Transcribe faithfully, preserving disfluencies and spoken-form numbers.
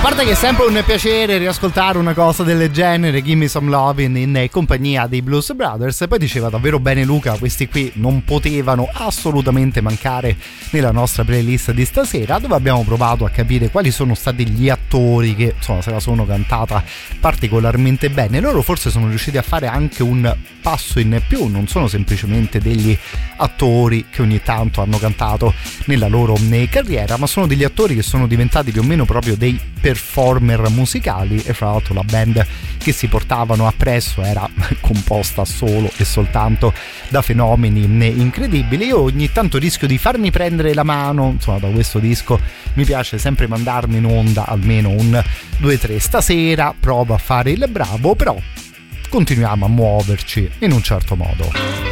parte che è sempre un piacere riascoltare una cosa del genere, Gimme Some Lovin' in compagnia dei Blues Brothers. Poi diceva davvero bene Luca, questi qui non potevano assolutamente mancare nella nostra playlist di stasera, dove abbiamo provato a capire quali sono stati gli attori che insomma se la sono cantata particolarmente bene. Loro forse sono riusciti a fare anche un passo in più, non sono semplicemente degli attori che ogni tanto hanno cantato nella loro carriera, ma sono degli attori che sono diventati più o meno proprio dei performer musicali. E fra l'altro la band che si portavano appresso era composta solo e soltanto da fenomeni incredibili. Io ogni tanto rischio di farmi prendere la mano, insomma, da questo disco mi piace sempre mandarmi in onda almeno un due tre. Stasera provo a fare il bravo, però continuiamo a muoverci in un certo modo.